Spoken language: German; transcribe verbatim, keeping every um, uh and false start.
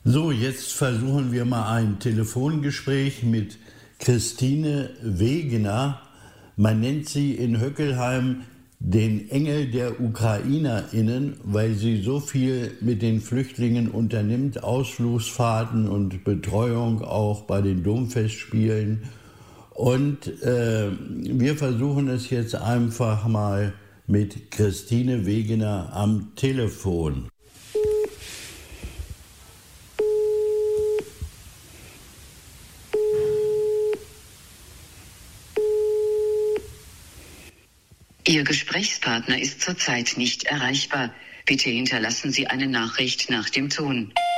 So, jetzt versuchen wir mal ein Telefongespräch mit Christine Wegener. Man nennt sie in Höckelheim den Engel der UkrainerInnen, weil sie so viel mit den Flüchtlingen unternimmt, Ausflugsfahrten und Betreuung auch bei den Domfestspielen. Und äh, wir versuchen es jetzt einfach mal mit Christine Wegener am Telefon. Ihr Gesprächspartner ist zurzeit nicht erreichbar. Bitte hinterlassen Sie eine Nachricht nach dem Ton.